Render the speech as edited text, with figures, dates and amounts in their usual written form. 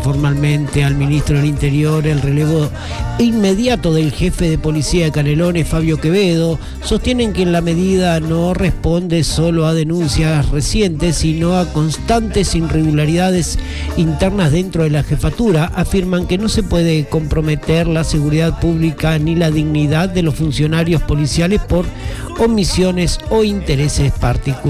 formalmente al ministro del Interior el relevo inmediato del jefe de policía de Canelones, Fabio Quevedo. Sostienen que la medida no responde solo a denuncias recientes, sino a constantes irregularidades internas dentro de la jefatura. Afirman que no se puede comprometer la seguridad pública ni la dignidad de los funcionarios policiales por omisiones o intereses particulares.